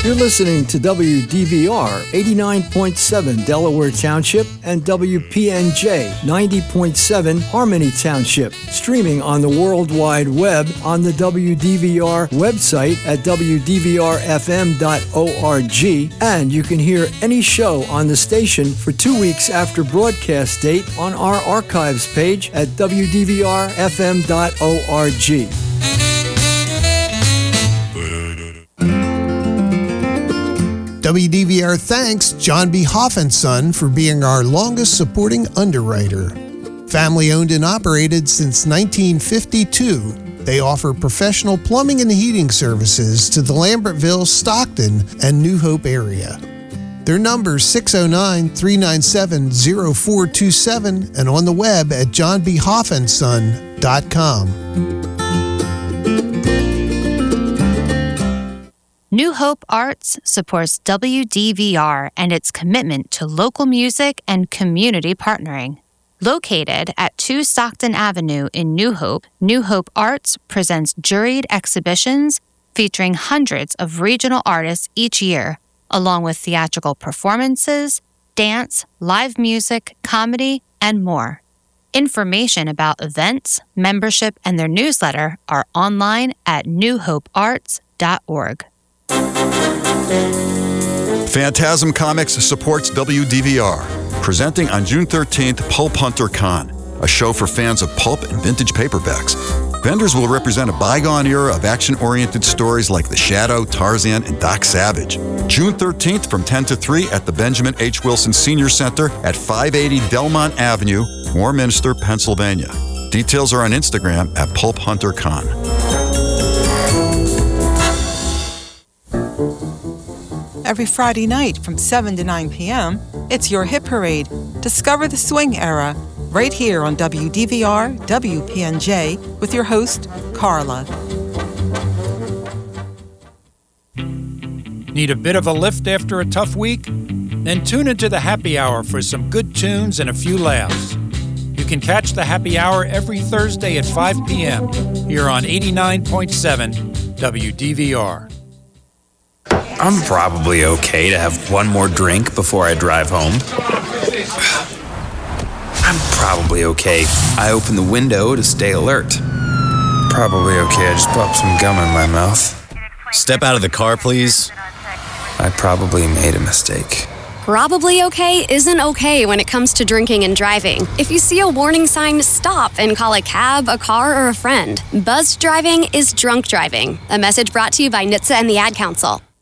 You're listening to WDVR 89.7 Delaware Township and WPNJ 90.7 Harmony Township. Streaming on the World Wide Web on the WDVR website at WDVRFM.org. And you can hear any show on the station for 2 weeks after broadcast date on our archives page at WDVRFM.org. WDVR thanks John B. Hoff & Son for being our longest supporting underwriter. Family owned and operated since 1952, they offer professional plumbing and heating services to the Lambertville, Stockton, and New Hope area. Their number is 609-397-0427 and on the web at johnbhoffandson.com. New Hope Arts supports WDVR and its commitment to local music and community partnering. Located at 2 Stockton Avenue in New Hope Arts presents juried exhibitions featuring hundreds of regional artists each year, along with theatrical performances, dance, live music, comedy, and more. Information about events, membership, and their newsletter are online at newhopearts.org. Phantasm Comics supports WDVR, presenting on June 13th Pulp Hunter Con, a show for fans of pulp and vintage paperbacks. Vendors will represent a bygone era of action-oriented stories like The Shadow, Tarzan, and Doc Savage. June 13th from 10 to 3 at the Benjamin H. Wilson Senior Center at 580 Delmont Avenue, Warminster, Pennsylvania. Details are on Instagram at Pulp Hunter Con. Every Friday night from 7 to 9 p.m., it's your Hit Parade. Discover the swing era right here on WDVR, WPNJ, with your host, Carla. Need a bit of a lift after a tough week? Then tune into the Happy Hour for some good tunes and a few laughs. You can catch the Happy Hour every Thursday at 5 p.m. here on 89.7 WDVR. I'm probably okay to have one more drink before I drive home. I'm probably okay. I open the window to stay alert. Probably okay. I just popped some gum in my mouth. Step out of the car, please. I probably made a mistake. Probably okay isn't okay when it comes to drinking and driving. If you see a warning sign, stop and call a cab, a car, or a friend. Buzzed driving is drunk driving. A message brought to you by NHTSA and the Ad Council.